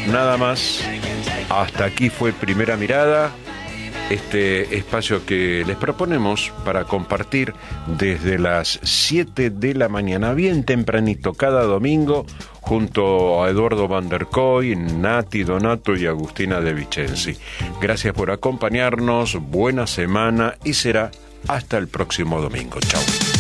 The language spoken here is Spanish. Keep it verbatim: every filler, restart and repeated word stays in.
nada más. Hasta aquí fue Primera Mirada, este espacio que les proponemos para compartir desde las siete de la mañana, bien tempranito, cada domingo, junto a Eduardo Van der Koy, Nati Donato y Agustina De Vicenzi. Gracias por acompañarnos, buena semana y será hasta el próximo domingo. Chao.